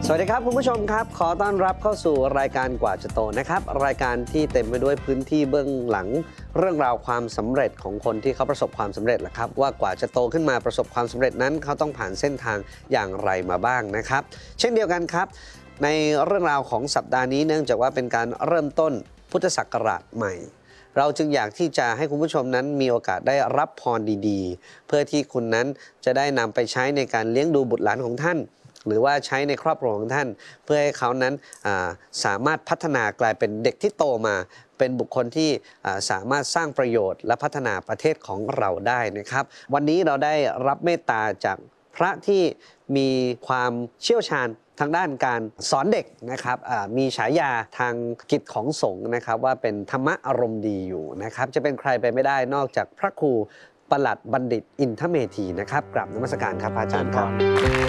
สวัสดีครับคุณผู้ชมครับขอต้อนรับเข้าสู่รายการกว่าจะโตนะครับรายการที่เต็มไปด้วยพื้นที่เบื้องหลังเรื่องราวความสำเร็จของคนที่เขาประสบความสำเร็จแหละครับว่ากว่าจะโตขึ้นมาประสบความสำเร็จนั้นเขาต้องผ่านเส้นทางอย่างไรมาบ้างนะครับเช่นเดียวกันครับในเรื่องราวของสัปดาห์นี้เนื่องจากว่าเป็นการเริ่มต้นพุทธศักราชใหม่เราจึงอยากที่จะให้คุณผู้ชมนั้นมีโอกาสได้รับพรดีๆเพื่อที่คุณนั้นจะได้นำไปใช้ในการเลี้ยงดูบุตรหลานของท่านหรือว่าใช้ในครอบครัวของท่านเพื่อให้เขานั้นสามารถพัฒนากลายเป็นเด็กที่โตมาเป็นบุคคลที่สามารถสร้างประโยชน์และพัฒนาประเทศของเราได้นะครับวันนี้เราได้รับเมตตาจากพระที่มีความเชี่ยวชาญทางด้านการสอนเด็กนะครับมีฉายาทางกิจของสงฆ์นะครับว่าเป็นธรรมะอารมณ์ดีอยู่นะครับจะเป็นใครไปไม่ได้นอกจากพระครูประหลัดบัณฑิตอินทเมธีนะครับกราบนมัสการครับอาจารย์ครับ